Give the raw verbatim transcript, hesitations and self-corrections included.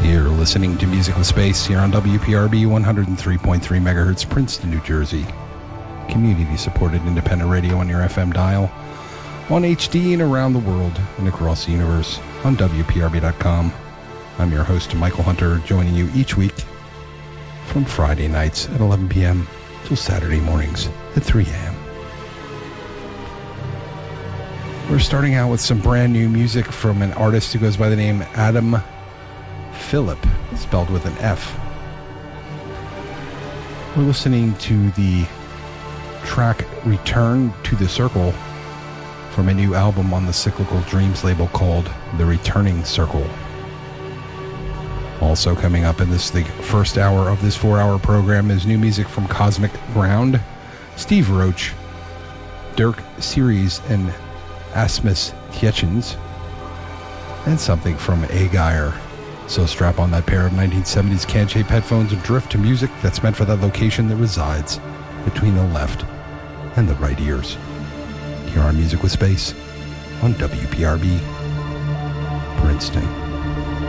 You're listening to Music with Space here on W P R B one oh three point three megahertz, Princeton, New Jersey. Community-supported independent radio on your F M dial, on H D and around the world and across the universe on W P R B dot com. I'm your host, Michael Hunter, joining you each week from Friday nights at eleven p.m. till Saturday mornings at three a.m. We're starting out with some brand new music from an artist who goes by the name Adam Phillip, spelled with an F. We're listening to the track Return to the Circle from a new album on the Cyclical Dreams label called The Returning Circle. Also coming up in this, the first hour of this four-hour program, is new music from Cosmic Ground, Steve Roach, Dirk Series, and Asmus Tietjens, and something from A. Geyer. So strap on that pair of nineteen seventies can-shaped headphones and drift to music that's meant for that location that resides between the left and the right ears. Here on Music with Space on W P R B, Princeton.